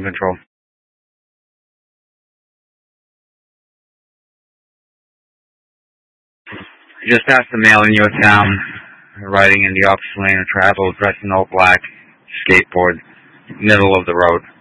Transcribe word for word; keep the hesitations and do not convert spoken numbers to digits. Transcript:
Control. Just asked the male in your town, riding in the opposite lane of travel, dressed in all black, skateboard, middle of the road.